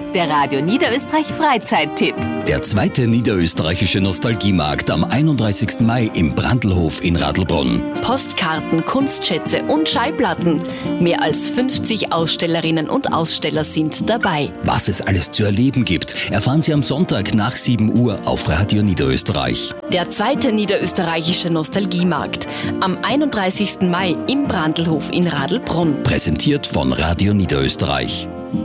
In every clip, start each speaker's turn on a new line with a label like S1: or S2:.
S1: Der Radio Niederösterreich Freizeittipp.
S2: Der zweite niederösterreichische Nostalgiemarkt am 31. Mai im Brandlhof in Radlbrunn.
S1: Postkarten, Kunstschätze und Schallplatten. Mehr als 50 Ausstellerinnen und Aussteller sind dabei.
S2: Was es alles zu erleben gibt, erfahren Sie am Sonntag nach 7 Uhr auf Radio Niederösterreich.
S1: Der zweite niederösterreichische Nostalgiemarkt am 31. Mai im Brandlhof in Radlbrunn.
S2: Präsentiert von Radio Niederösterreich.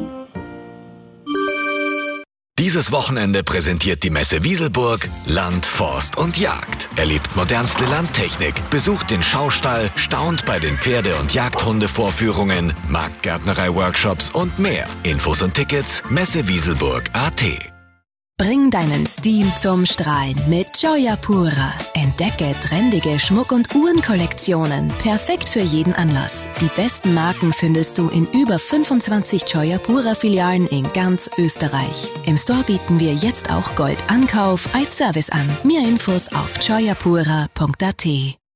S3: Dieses Wochenende präsentiert die Messe Wieselburg Land, Forst und Jagd. Erlebt modernste Landtechnik, besucht den Schaustall, staunt bei den Pferde- und Jagdhundevorführungen, Marktgärtnerei-Workshops und mehr. Infos und Tickets messewieselburg.at.
S4: Bring deinen Stil zum Strahlen mit Joyapura. Entdecke trendige Schmuck- und Uhrenkollektionen. Perfekt für jeden Anlass. Die besten Marken findest du in über 25 Joyapura-Filialen in ganz Österreich. Im Store bieten wir jetzt auch Goldankauf als Service an. Mehr Infos auf joyapura.at.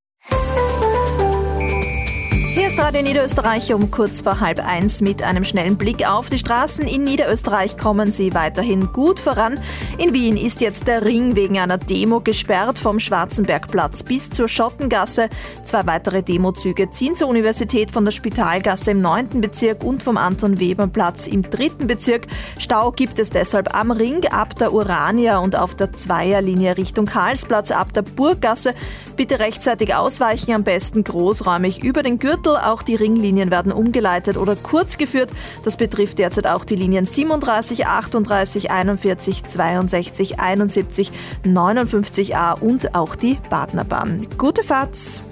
S5: Hier ist Radio Niederösterreich um kurz vor 12:30 mit einem schnellen Blick auf die Straßen. In Niederösterreich kommen sie weiterhin gut voran. In Wien ist jetzt der Ring wegen einer Demo gesperrt, vom Schwarzenbergplatz bis zur Schottengasse. 2 weitere Demozüge ziehen zur Universität von der Spitalgasse im 9. Bezirk und vom Anton-Weber-Platz im 3. Bezirk. Stau gibt es deshalb am Ring ab der Urania und auf der Zweierlinie Richtung Karlsplatz ab der Burggasse. Bitte rechtzeitig ausweichen, am besten großräumig über den Gürtel. Auch die Ringlinien werden umgeleitet oder kurz geführt. Das betrifft derzeit auch die Linien 37, 38, 41, 62, 71, 59a und auch die Badnerbahn. Gute Fahrt!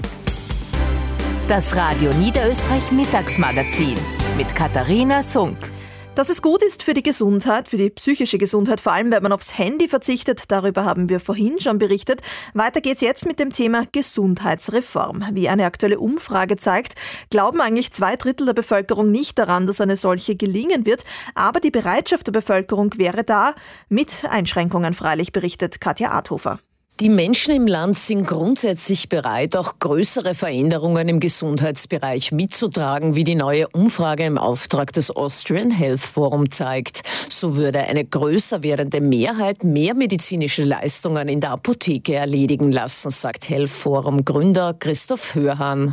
S1: Das Radio Niederösterreich Mittagsmagazin mit Katharina Sunk.
S5: Dass es gut ist für die Gesundheit, für die psychische Gesundheit, vor allem wenn man aufs Handy verzichtet, darüber haben wir vorhin schon berichtet. Weiter geht's jetzt mit dem Thema Gesundheitsreform. Wie eine aktuelle Umfrage zeigt, glauben eigentlich 2/3 der Bevölkerung nicht daran, dass eine solche gelingen wird. Aber die Bereitschaft der Bevölkerung wäre da, mit Einschränkungen freilich, berichtet Katja Adhofer.
S6: Die Menschen im Land sind grundsätzlich bereit, auch größere Veränderungen im Gesundheitsbereich mitzutragen, wie die neue Umfrage im Auftrag des Austrian Health Forum zeigt. So würde eine größer werdende Mehrheit mehr medizinische Leistungen in der Apotheke erledigen lassen, sagt Health Forum Gründer Christoph Hörhan.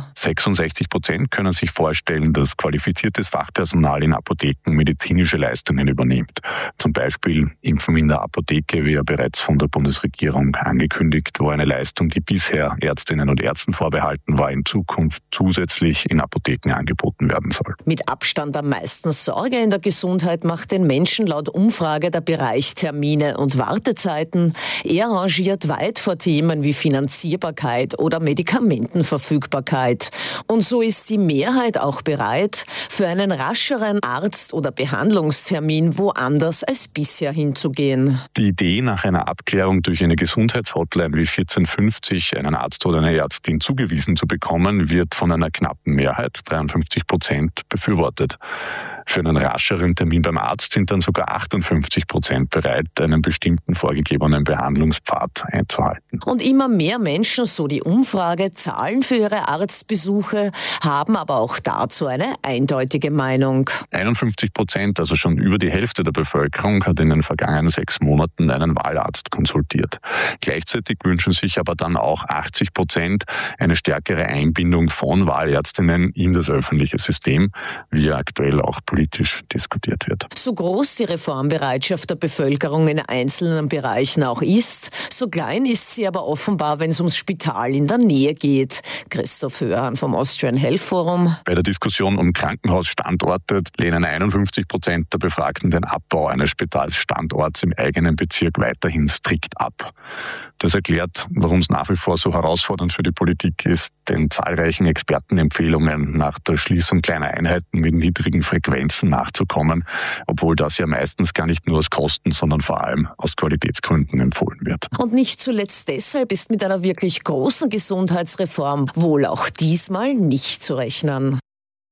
S7: 66% können sich vorstellen, dass qualifiziertes Fachpersonal in Apotheken medizinische Leistungen übernimmt. Zum Beispiel Impfen in der Apotheke, wie ja bereits von der Bundesregierung angekündigt, wo eine Leistung, die bisher Ärztinnen und Ärzten vorbehalten war, in Zukunft zusätzlich in Apotheken angeboten werden soll.
S6: Mit Abstand am meisten Sorge in der Gesundheit macht den Menschen laut Umfrage der Bereich Termine und Wartezeiten. Er rangiert weit vor Themen wie Finanzierbarkeit oder Medikamentenverfügbarkeit. Und so ist die Mehrheit auch bereit, für einen rascheren Arzt- oder Behandlungstermin woanders als bisher hinzugehen.
S7: Die Idee nach einer Abklärung durch eine Gesundheitshotline wie 1450 einen Arzt oder eine Ärztin zugewiesen zu bekommen, wird von einer knappen Mehrheit, 53%, befürwortet. Für einen rascheren Termin beim Arzt sind dann sogar 58% bereit, einen bestimmten vorgegebenen Behandlungspfad einzuhalten.
S6: Und immer mehr Menschen, so die Umfrage, zahlen für ihre Arztbesuche, haben aber auch dazu eine eindeutige Meinung.
S7: 51%, also schon über die Hälfte der Bevölkerung, hat in den vergangenen 6 Monaten einen Wahlarzt konsultiert. Gleichzeitig wünschen sich aber dann auch 80% eine stärkere Einbindung von Wahlärztinnen in das öffentliche System, wie aktuell auch politisch diskutiert wird.
S6: So groß die Reformbereitschaft der Bevölkerung in einzelnen Bereichen auch ist, so klein ist sie aber offenbar, wenn es ums Spital in der Nähe geht. Christoph Hörhan vom Austrian Health Forum.
S7: Bei der Diskussion um Krankenhausstandorte lehnen 51% der Befragten den Abbau eines Spitalsstandorts im eigenen Bezirk weiterhin strikt ab. Das erklärt, warum es nach wie vor so herausfordernd für die Politik ist, den zahlreichen Expertenempfehlungen nach der Schließung kleiner Einheiten mit niedrigen Frequenzen nachzukommen, obwohl das ja meistens gar nicht nur aus Kosten, sondern vor allem aus Qualitätsgründen empfohlen wird.
S6: Und nicht zuletzt deshalb ist mit einer wirklich großen Gesundheitsreform wohl auch diesmal nicht zu rechnen.